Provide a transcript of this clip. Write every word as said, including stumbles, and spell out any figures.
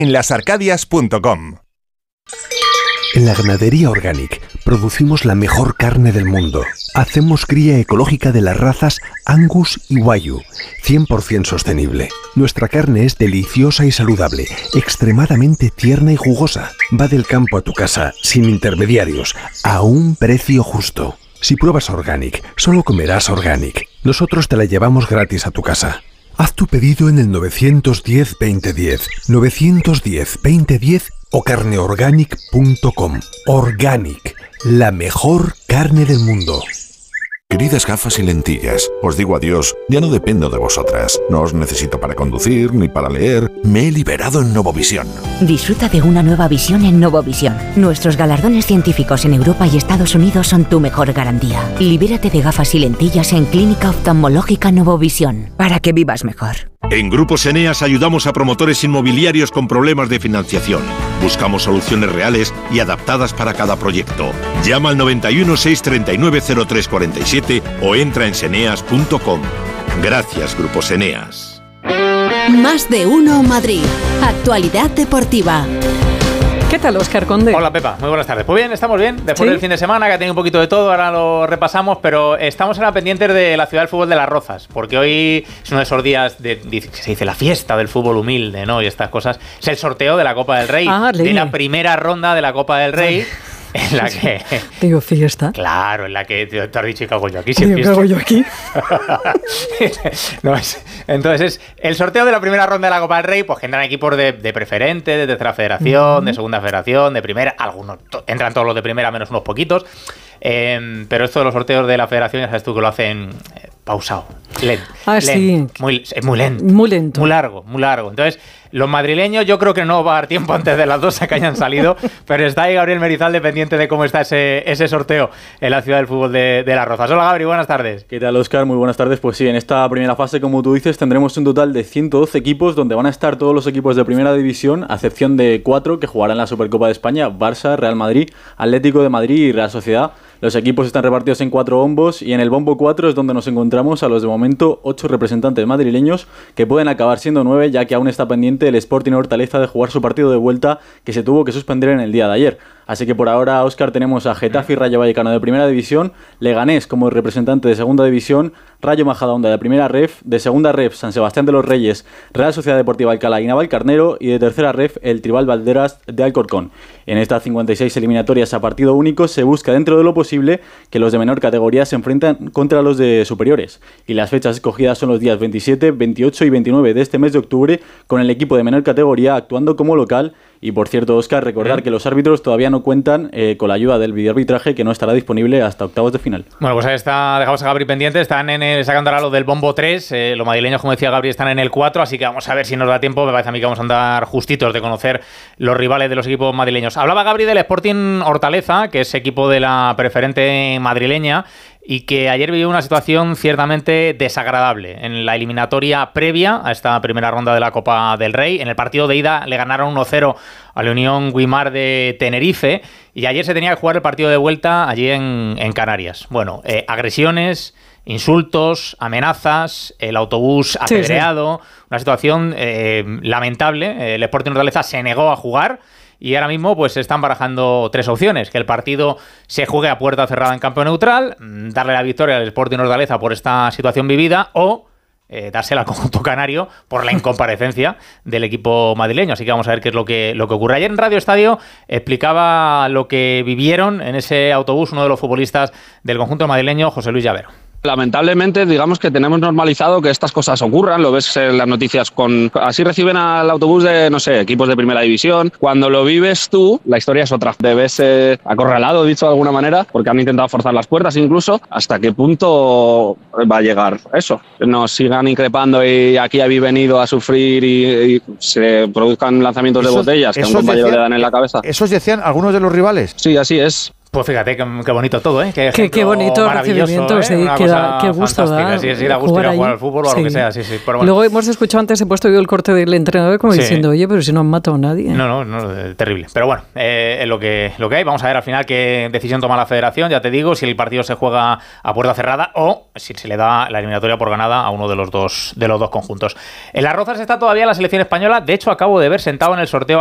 en las arcadias punto com. En la Ganadería Organic producimos la mejor carne del mundo. Hacemos cría ecológica de las razas Angus y Wagyu, cien por ciento sostenible. Nuestra carne es deliciosa y saludable, extremadamente tierna y jugosa. Va del campo a tu casa, sin intermediarios, a un precio justo. Si pruebas Organic, solo comerás Organic. Nosotros te la llevamos gratis a tu casa. Haz tu pedido en el nueve uno cero, veinte diez, nueve uno cero, veinte diez o carne organic punto com. Organic, la mejor carne del mundo. Queridas gafas y lentillas, os digo adiós, ya no dependo de vosotras. No os necesito para conducir ni para leer. Me he liberado en Novovisión. Disfruta de una nueva visión en Novovisión. Nuestros galardones científicos en Europa y Estados Unidos son tu mejor garantía. Libérate de gafas y lentillas en Clínica Oftalmológica Novovisión, para que vivas mejor. En Grupos Eneas ayudamos a promotores inmobiliarios con problemas de financiación. Buscamos soluciones reales y adaptadas para cada proyecto. Llama al noventa y uno, seiscientos treinta y nueve, cero tres cuarenta y siete o entra en seneas punto com. Gracias, Grupos Eneas. Más de uno Madrid. Actualidad deportiva. ¿Qué tal, Óscar Conde? Hola, Pepa. Muy buenas tardes. Pues bien, estamos bien. Después ¿Sí? del fin de semana, que ha tenido un poquito de todo, ahora lo repasamos, pero estamos ahora pendientes de la ciudad del fútbol de Las Rozas, porque hoy es uno de esos días, de, de, se dice la fiesta del fútbol humilde, ¿no? Y estas cosas. Es el sorteo de la Copa del Rey, ah, de la primera ronda de la Copa del Rey. En la que... Digo, fiesta. Claro, en la que te, te has dicho, ¿qué hago yo aquí? Si Digo, ¿qué hago yo aquí? no, es, entonces, es el sorteo de la primera ronda de la Copa del Rey, pues que entran equipos de, de preferente, de tercera federación, uh-huh. de segunda federación, de primera, algunos, to, entran todos los de primera menos unos poquitos, eh, pero esto de los sorteos de la federación, ya sabes tú que lo hacen eh, pausado, lento. Ah, lento, sí. Muy, es muy lento. Muy lento. Muy largo, muy largo. Entonces, los madrileños yo creo que no va a dar tiempo antes de las dos a que hayan salido, pero está ahí Gabriel Merizalde pendiente de cómo está ese, ese sorteo en la ciudad del fútbol de, de Las Rozas. Hola, Gabri, buenas tardes. ¿Qué tal, Óscar? Muy buenas tardes. Pues sí, en esta primera fase, como tú dices, tendremos un total de ciento doce equipos, donde van a estar todos los equipos de primera división, a excepción de cuatro que jugarán la Supercopa de España: Barça, Real Madrid, Atlético de Madrid y Real Sociedad. Los equipos están repartidos en cuatro bombos y en el bombo cuatro es donde nos encontramos a los de momento ocho representantes madrileños, que pueden acabar siendo nueve, ya que aún está pendiente el Sporting Hortaleza de jugar su partido de vuelta, que se tuvo que suspender en el día de ayer. Así que por ahora, Óscar, tenemos a Getafe y Rayo Vallecano de primera división, Leganés como representante de segunda división, Rayo Majadahonda de primera ref, de segunda ref San Sebastián de los Reyes, Real Sociedad Deportiva Alcalá y Navalcarnero, y de tercera ref el Tribal Valderas de Alcorcón. En estas cincuenta y seis eliminatorias a partido único se busca, dentro de lo posible, que los de menor categoría se enfrentan contra los de superiores, y las fechas escogidas son los días veintisiete, veintiocho y veintinueve de este mes de octubre, con el equipo de menor categoría actuando como local. Y por cierto, Óscar, recordar ¿Eh? que los árbitros todavía no cuentan eh, con la ayuda del videoarbitraje, que no estará disponible hasta octavos de final. Bueno, pues ahí está, dejamos a Gabri pendiente, están en el, sacando ahora lo del bombo tres, eh, los madrileños, como decía Gabri, están en el cuatro, así que vamos a ver si nos da tiempo. Me parece a mí que vamos a andar justitos de conocer los rivales de los equipos madrileños. Hablaba Gabri del Sporting Hortaleza, que es equipo de la preferente madrileña, y que ayer vivió una situación ciertamente desagradable en la eliminatoria previa a esta primera ronda de la Copa del Rey. En el partido de ida le ganaron uno cero a la Unión Guimar de Tenerife, y ayer se tenía que jugar el partido de vuelta allí en, en Canarias. Bueno, eh, agresiones, insultos, amenazas, el autobús apedreado, sí, sí. Una situación eh, lamentable. El Sporting Hortaleza se negó a jugar. Y ahora mismo pues se están barajando tres opciones: que el partido se juegue a puerta cerrada en campo neutral, darle la victoria al Sporting Hortaleza por esta situación vivida, o eh, dársela al conjunto canario por la incomparecencia del equipo madrileño. Así que vamos a ver qué es lo que, lo que ocurre. Ayer en Radio Estadio explicaba lo que vivieron en ese autobús uno de los futbolistas del conjunto madrileño, José Luis Llavero. Lamentablemente, digamos que tenemos normalizado que estas cosas ocurran, lo ves en las noticias, con así reciben al autobús de, no sé, equipos de primera división. Cuando lo vives tú, la historia es otra. Te ves eh, acorralado, dicho de alguna manera, porque han intentado forzar las puertas incluso. ¿Hasta qué punto va a llegar eso? Nos sigan increpando y aquí habéis venido a sufrir y, y se produzcan lanzamientos eso, de botellas que a un compañero decían, le dan en la cabeza. ¿Esos decían algunos de los rivales? Sí, así es. Pues fíjate, qué, qué bonito todo, ¿eh? Qué, qué, qué bonito recibimiento, ¿eh? sí, qué, da, qué gusto da. Sí, sí, da gusto ir a jugar al fútbol o a sí. lo que sea, sí, sí. Pero bueno. Luego hemos escuchado antes, he puesto yo el corte del entrenador como sí. diciendo, oye, pero si no han matado a nadie. No, no, no, eh, terrible. Pero bueno, eh, es lo que, lo que hay. Vamos a ver al final qué decisión toma la federación, ya te digo, si el partido se juega a puerta cerrada o si se le da la eliminatoria por ganada a uno de los dos, de los dos conjuntos. En las Rozas está todavía la selección española, de hecho acabo de ver sentado en el sorteo